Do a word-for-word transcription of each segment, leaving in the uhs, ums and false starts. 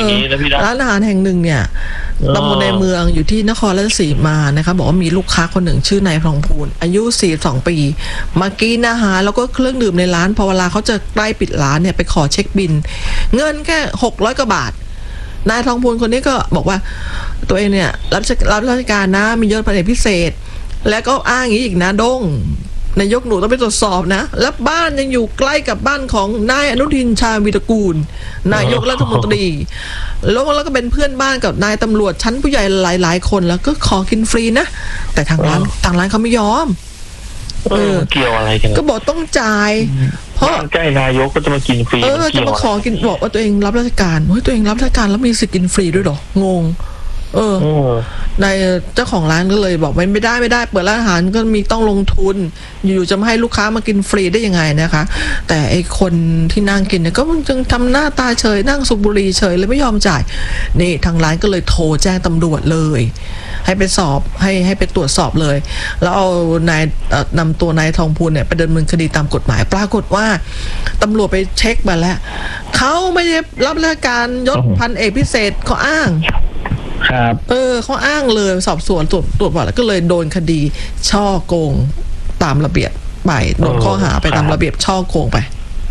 นี้นะพี่นะร้านอาหารแห่งหนึ่งเนี่ยตำบลในเมืองอยู่ที่นครราชสีมานะคะบอกว่ามีลูกค้าคนหนึ่งชื่อนายทองพูนอายุสี่สิบสองปีมากินอาหารแล้วก็เครื่องดื่มในร้านพอเวลาเขาจะใกล้ปิดร้านเนี่ยไปขอเช็คบิลเงินแค่หกร้อยกว่าบาทนายทองพูนคนนี้ก็บอกว่าตัวเองเนี่ยรับรับราชการนะมียศพันเอกพิเศษแล้วก็อ้างอย่างนี้อีกนะด้งนายกหนูต้องไปตรวจสอบนะแล้วบ้านยังอยู่ใกล้กับบ้านของนายอนุทินชาญวีรกูลนายกรัฐมนตรีแล้วแล้วก็เป็นเพื่อนบ้านกับนายตำรวจชั้นผู้ใหญ่หลายๆคนแล้วก็ขอกินฟรีนะแต่ทางร้านทางร้านเขาไม่ยอมเออเกี่ยวอะไรกันก็บอกต้องจ่ายเพราะใกล้นายกก็จะมากินฟรีเออจะมาขอกินบอกว่าตัวเองรับราชการเฮ้ยตัวเองรับราชการแล้วมีสิทธิ์กินฟรีด้วยหรองงเออนายเจ้าของร้านก็เลยบอกไม่ไม่ได้ไม่ได้เปิดร้านอาหารก็มีต้องลงทุนอยู่ๆจะไม่ให้ลูกค้ามากินฟรีได้ยังไงนะคะแต่ไอคนที่นั่งกินเนี่ยก็ยังทำหน้าตาเฉยนั่งสูบบุหรี่เฉยเลยไม่ยอมจ่ายนี่ทางร้านก็เลยโทรแจ้งตำรวจเลยให้ไปสอบให้ให้ไปตรวจสอบเลยแล้วเอานายนำตัวนายทองพูนเนี่ยไปดำเนินคดีตามกฎหมายปรากฏว่าตำรวจไปเช็คมาแล้วเขาไม่ได้รับราชการยศพันเอกพิเศษเขาอ้างครับเออเขาอ้างเลยสอบสวนตรวจตรวจวัดแล้วก็เลยโดนคดีช่อโกงตามระเบียบไปโดนข้อหาไปตามระเบียบช่อโกงไป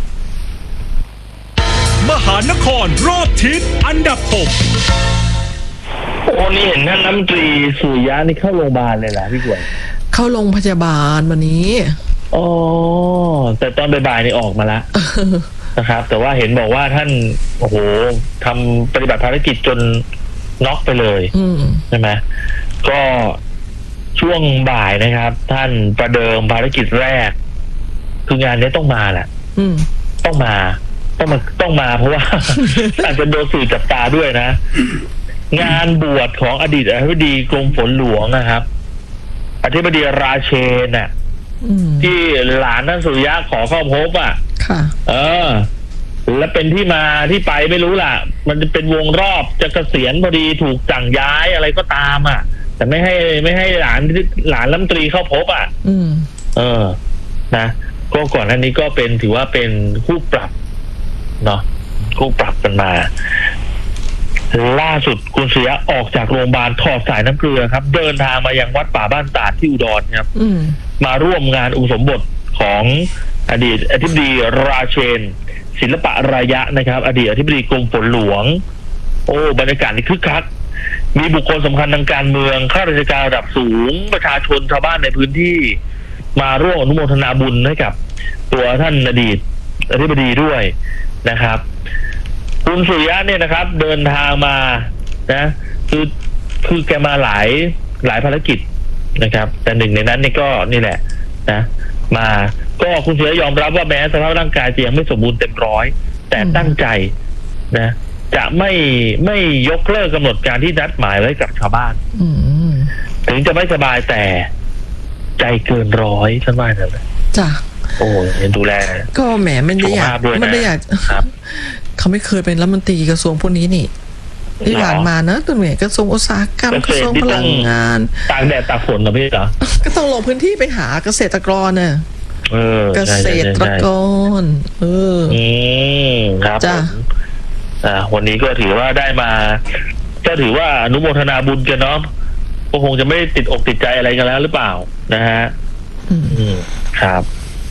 มหานครรอบทิศอันดับหกโอ้นี่เห็นท่านรัฐมนตรีสุริยะนี่เข้าโรงพยาบาลเลยเหรอพี่กวยเข้าโรงพยาบาลวันนี้อ๋อแต่ตอนบ่ายๆนี่ออกมาแล้วนะครับแต่ว่าเห็นบอกว่าท่านโอ้โหทำปฏิบัติภารกิจจนน็อกไปเลยใช่ไหมก็ช่วงบ่ายนะครับท่านประเดิมภารกิจแรกคืองานนี้ต้องมาแหละต้องมาต้องมาต้องมาเพราะว่า อาจจะโดนสื่อจับตาด้วยนะงานบวชของอดีตอธิบดีกรมฝนหลวงนะครับอธิบดีราเชนน่ะที่หลานท่านสุริยะขอเข้าพบอ่ะเออและเป็นที่มาที่ไปไม่รู้ล่ะมันจะเป็นวงรอบจะเกษียณพอดีถูกสั่งย้ายอะไรก็ตามอ่ะแต่ไม่ให้ไม่ให้หลานหลานรัฐมนตรีเข้าพบอ่ะเออนะก็ก่อนหน้านี้ก็เป็นถือว่าเป็นคู่ปรับเนาะคู่ปรับกันมาล่าสุดคุณสุริยะออกจากโรงพยาบาลถอดสายน้ำเกลือครับเดินทางมายังวัดป่าบ้านตาดที่อุดรครับมาร่วมงานอุปสมบทของอดีตอธิบดีราเชนศิลปะระยะนะครับอดีตอธิบดีกรมฝนหลวงโอ้บรรยากาศนี่คึกคักมีบุคคลสำคัญทางการเมืองข้าราชการระดับสูงประชาชนชาวบ้านในพื้นที่มาร่วมอนุโมทนาบุญให้กับตัวท่านอดีตอธิบดีด้วยนะครับคุณสุริยะเนี่ยนะครับเดินทางมานะคือคือแกมาหลายหลายภารกิจนะครับแต่หนึ่งในนั้นนี่ก็นี่แหละนะมาก็คุณสุริยะยอมรับว่าแม้สภาพร่างกายจะยังไม่สมบูรณ์เต็มร้อยแต่ตั้งใจนะจะไม่ไม่ยกเลิกกำหนดการที่นัดหมายไว้กับชาวบ้านถึงจะไม่สบายแต่ใจเกินร้อยท่านว่าอย่างไรจ้ะโอ้ยดูแลก็แหมไม่ได้อยากไม่ได้อยากเขาไม่เคยเป็นรัฐมนตรีกระทรวงพวกนี้นี่ที่ผ่านมานะตัวเนี่ยกระทรวงอุตสาหกรรมกระทรวงพลังงานตากแดดตากฝนเหรอพี่เหรอก็ต้องลงพื้นที่ไปหาเกษตรกรน่ะเกษตรกรเอออืมครับจ้ะอ่าวันนี้ก็ถือว่าได้มาก็ถือว่าอนุโมทนาบุญกันเนาะก็คงจะไม่ติดอกติดใจอะไรกันแล้วหรือเปล่านะฮะอืมครับ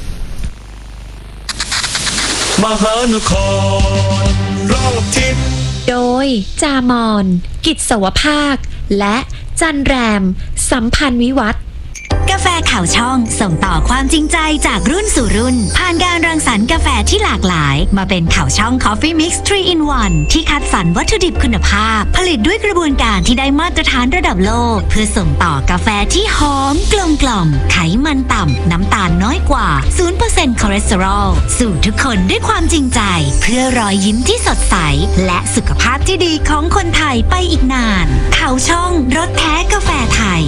มหานครรอบทิศโดยจามอนกิจสวภาคและจันแรมสัมพันธ์วิวัฒน์กาแฟข่าวช่องส่งต่อความจริงใจจากรุ่นสู่รุ่นผ่านการรังสรรค์กาแฟที่หลากหลายมาเป็นข่าวช่อง Coffee Mix ทรี อิน วัน ที่คัดสรรวัตถุดิบคุณภาพผลิตด้วยกระบวนการที่ได้มาตรฐานระดับโลกเพื่อส่งต่อกาแฟที่หอมกลมกล่อมไขมันต่ำน้ำตาลน้อยกว่า ศูนย์เปอร์เซ็นต์ คอเลสเตอรอลสู่ทุกคนด้วยความจริงใจเพื่อรอยยิ้มที่สดใสและสุขภาพที่ดีของคนไทยไปอีกนานข่าวช่องรสแท้กาแฟไทย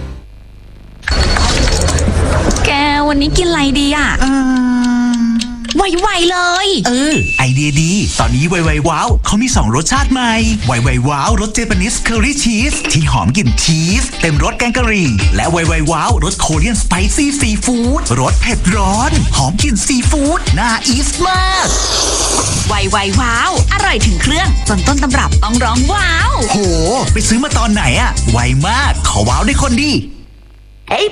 แกวันนี้กินอะไรดีอ่ะไวๆเลยเออไอเดียดีตอนนี้ไวไวว้าวเขามีสองรสชาติใหม่ไวไวว้าวรสเจแปนิสเคอรี่ชีสที่หอมกลิ่นชีสเต็มรสแกงกะหรี่และไวไวว้าวรสโคเรียนสไปซี่ซีฟู้ดรสเผ็ดร้อนหอมกลิ่นซีฟู้ดน่าอีสมากไวไวว้าวอร่อยถึงเครื่องจนต้นตำรับต้องร้องว้าวโหไปซื้อมาตอนไหนอะไวมากขอว้าวได้คนดี